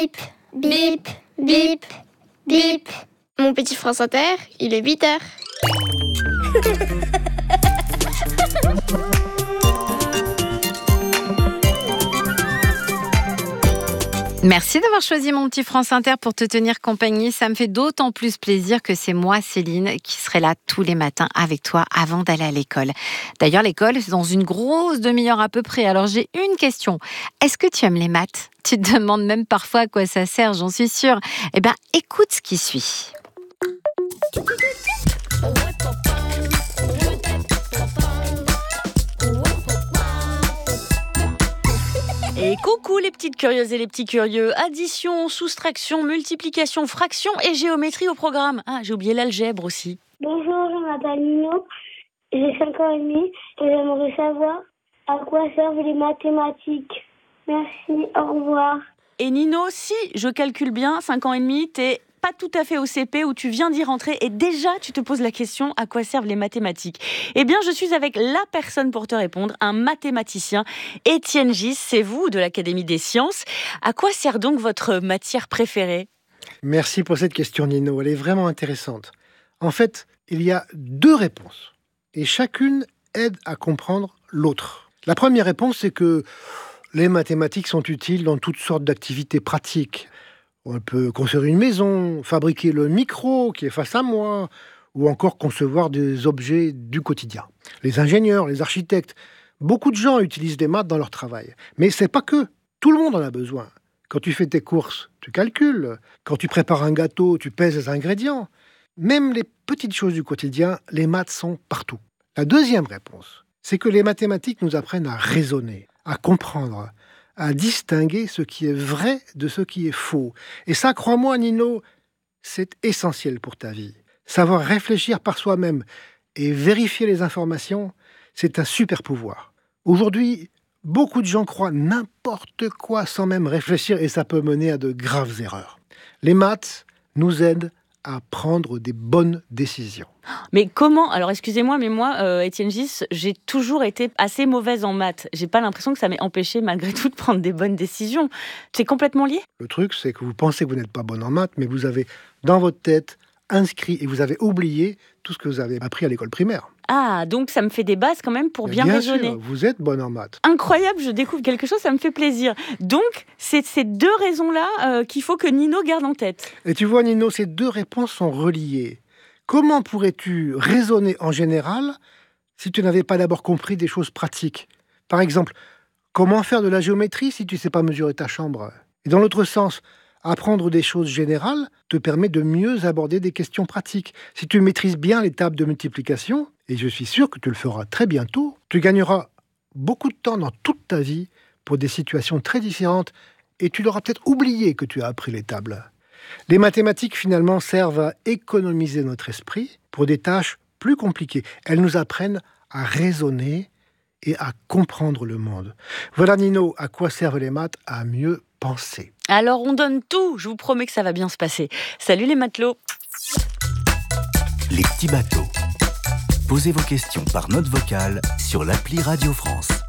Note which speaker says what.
Speaker 1: Bip, bip, bip, bip. Mon petit France Inter, il est 8h.
Speaker 2: Merci d'avoir choisi mon petit France Inter pour te tenir compagnie. Ça me fait d'autant plus plaisir que c'est moi, Céline, qui serai là tous les matins avec toi avant d'aller à l'école. D'ailleurs, l'école, c'est dans une grosse demi-heure à peu près. Alors, j'ai une question. Est-ce que tu aimes les maths ? Tu te demandes même parfois à quoi ça sert, j'en suis sûre. Eh bien, écoute ce qui suit.
Speaker 3: Et coucou les petites curieuses et les petits curieux. Addition, soustraction, multiplication, fraction et géométrie au programme. Ah, j'ai oublié l'algèbre aussi.
Speaker 4: Bonjour, je m'appelle Nino, j'ai 5 ans et demi et j'aimerais savoir à quoi servent les mathématiques. Merci, au revoir.
Speaker 3: Et Nino, si je calcule bien, 5 ans et demi, t'es pas tout à fait au CP où tu viens d'y rentrer et déjà tu te poses la question à quoi servent les mathématiques. Eh bien, je suis avec la personne pour te répondre, un mathématicien. Étienne Gis, c'est vous de l'Académie des sciences. À quoi sert donc votre matière préférée ?
Speaker 5: Merci pour cette question, Nino. Elle est vraiment intéressante. En fait, il y a 2 réponses et chacune aide à comprendre l'autre. La première réponse, c'est que les mathématiques sont utiles dans toutes sortes d'activités pratiques. On peut construire une maison, fabriquer le micro qui est face à moi, ou encore concevoir des objets du quotidien. Les ingénieurs, les architectes, beaucoup de gens utilisent des maths dans leur travail. Mais c'est pas que. Tout le monde en a besoin. Quand tu fais tes courses, tu calcules. Quand tu prépares un gâteau, tu pèses les ingrédients. Même les petites choses du quotidien, les maths sont partout. La deuxième réponse, c'est que les mathématiques nous apprennent à raisonner, à comprendre, à distinguer ce qui est vrai de ce qui est faux. Et ça, crois-moi, Nino, c'est essentiel pour ta vie. Savoir réfléchir par soi-même et vérifier les informations, c'est un super pouvoir. Aujourd'hui, beaucoup de gens croient n'importe quoi sans même réfléchir et ça peut mener à de graves erreurs. Les maths nous aident à prendre des bonnes décisions.
Speaker 3: Mais comment ? Alors excusez-moi, mais moi, Étienne Gis, j'ai toujours été assez mauvaise en maths. J'ai pas l'impression que ça m'ait empêché malgré tout de prendre des bonnes décisions. C'est complètement lié ?
Speaker 5: Le truc, c'est que vous pensez que vous n'êtes pas bonne en maths, mais vous avez dans votre tête inscrit et vous avez oublié tout ce que vous avez appris à l'école primaire.
Speaker 3: Ah, donc ça me fait des bases quand même pour bien raisonner.
Speaker 5: Sûr, vous êtes bonne en maths.
Speaker 3: Incroyable, je découvre quelque chose, ça me fait plaisir. Donc, c'est ces 2 raisons-là qu'il faut que Nino garde en tête.
Speaker 5: Et tu vois, Nino, ces 2 réponses sont reliées. Comment pourrais-tu raisonner en général si tu n'avais pas d'abord compris des choses pratiques ? Par exemple, comment faire de la géométrie si tu ne sais pas mesurer ta chambre ? Et dans l'autre sens, apprendre des choses générales te permet de mieux aborder des questions pratiques. Si tu maîtrises bien les tables de multiplication, et je suis sûr que tu le feras très bientôt, tu gagneras beaucoup de temps dans toute ta vie pour des situations très différentes et tu l'auras peut-être oublié que tu as appris les tables. Les mathématiques, finalement, servent à économiser notre esprit pour des tâches plus compliquées. Elles nous apprennent à raisonner et à comprendre le monde. Voilà, Nino, à quoi servent les maths ? À mieux penser.
Speaker 3: Alors, on donne tout. Je vous promets que ça va bien se passer. Salut les matelots.
Speaker 6: Les petits bateaux. Posez vos questions par note vocale sur l'appli Radio France.